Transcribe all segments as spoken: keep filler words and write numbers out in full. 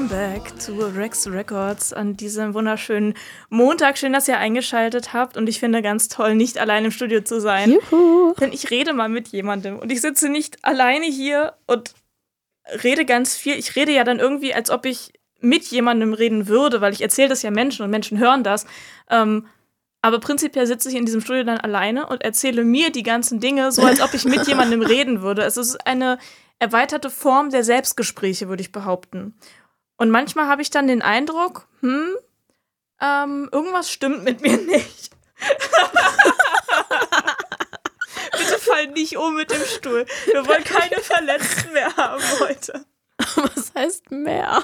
Welcome back to Rex Records an diesem wunderschönen Montag. Schön, dass ihr eingeschaltet habt und ich finde ganz toll, nicht allein im Studio zu sein. Juhu. Denn ich rede mal mit jemandem und ich sitze nicht alleine hier und rede ganz viel. Ich rede ja dann irgendwie, als ob ich mit jemandem reden würde, weil ich erzähle das ja Menschen und Menschen hören das. Ähm, aber prinzipiell sitze ich in diesem Studio dann alleine und erzähle mir die ganzen Dinge, so als ob ich mit jemandem reden würde. Es ist eine erweiterte Form der Selbstgespräche, würde ich behaupten. Und manchmal habe ich dann den Eindruck, hm, ähm, irgendwas stimmt mit mir nicht. Bitte fall nicht um mit dem Stuhl. Wir wollen keine Verletzten mehr haben heute. Was heißt mehr?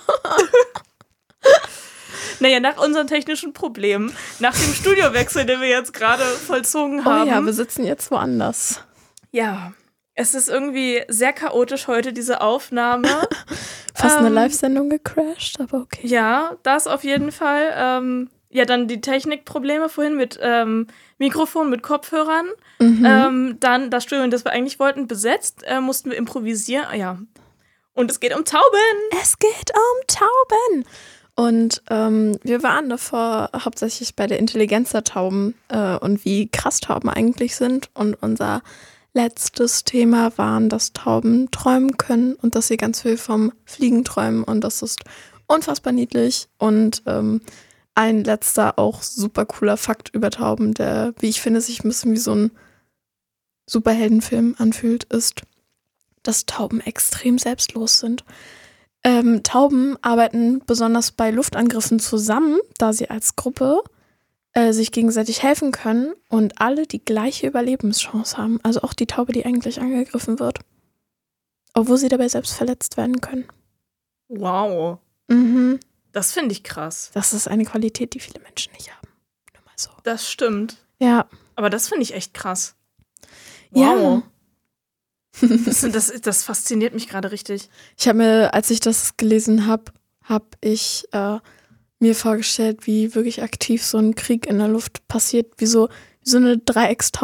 Naja, nach unseren technischen Problemen, nach dem Studiowechsel, den wir jetzt gerade vollzogen haben. Oh ja, wir sitzen jetzt woanders. Ja, es ist irgendwie sehr chaotisch heute, diese Aufnahme. Fast ähm, eine Live-Sendung gecrashed, aber okay. Ja, das auf jeden Fall. Ähm, ja, dann die Technikprobleme vorhin mit ähm, Mikrofon, mit Kopfhörern. Mhm. Ähm, dann das Studio, das wir eigentlich wollten, besetzt. Äh, mussten wir improvisieren. Ja. Und es geht um Tauben. Es geht um Tauben. Und ähm, wir waren davor hauptsächlich bei der Intelligenz der Tauben äh, und wie krass Tauben eigentlich sind. Und unser letztes Thema waren, dass Tauben träumen können und dass sie ganz viel vom Fliegen träumen. Und das ist unfassbar niedlich. Und ähm, ein letzter, auch super cooler Fakt über Tauben, der, wie ich finde, sich ein bisschen wie so ein Superheldenfilm anfühlt, ist, dass Tauben extrem selbstlos sind. Ähm, Tauben arbeiten besonders bei Luftangriffen zusammen, da sie als Gruppe äh, sich gegenseitig helfen können und alle die gleiche Überlebenschance haben. Also auch die Taube, die eigentlich angegriffen wird. Obwohl sie dabei selbst verletzt werden können. Wow. Mhm. Das finde ich krass. Das ist eine Qualität, die viele Menschen nicht haben. Nur mal so. Das stimmt. Ja. Aber das finde ich echt krass. Ja. Wow. Das, das, das fasziniert mich gerade richtig. Ich habe mir, als ich das gelesen habe, habe ich äh, mir vorgestellt, wie wirklich aktiv so ein Krieg in der Luft passiert, wie so, wie so eine Dreieckstaube